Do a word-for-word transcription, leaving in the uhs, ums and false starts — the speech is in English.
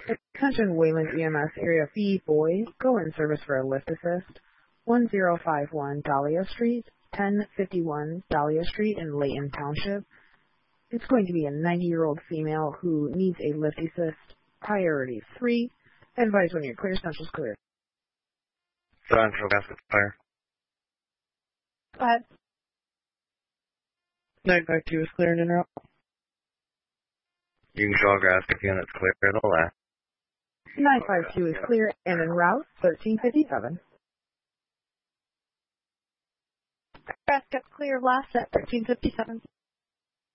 Attention Wayland E M S Area V boys, go in service for a lift assist. one zero five one Dahlia Street, ten fifty-one Dahlia Street in Layton Township. It's going to be a ninety-year-old female who needs a lift assist. Priority three. Advise when you're clear, Central's clear. Central gas is clear. Go ahead. nine five two is clear and en route. You can show grass if units clear to the left. nine five two is clear and en route, thirteen fifty-seven. Grass gets clear last at thirteen fifty-seven.